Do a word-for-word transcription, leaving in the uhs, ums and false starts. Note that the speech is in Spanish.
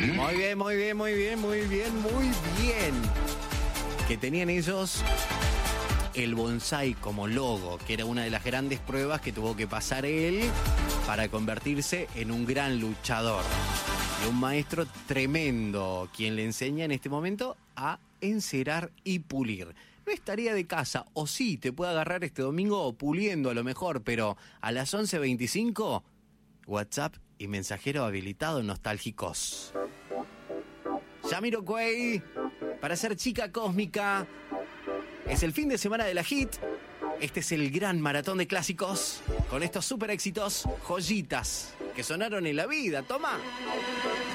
Muy bien, muy bien, muy bien, muy bien, muy bien. Que tenían ellos el bonsái como logo, que era una de las grandes pruebas que tuvo que pasar él para convertirse en un gran luchador. Y un maestro tremendo, quien le enseña en este momento a encerar y pulir. No es tarea de casa, o sí, te puede agarrar este domingo puliendo a lo mejor, pero a las once veinticinco, WhatsApp y mensajero habilitado nostálgicos. Jamiroquai, para ser chica cósmica. Es el fin de semana de la hit. Este es el gran maratón de clásicos con estos super éxitos, joyitas que sonaron en la vida. Toma.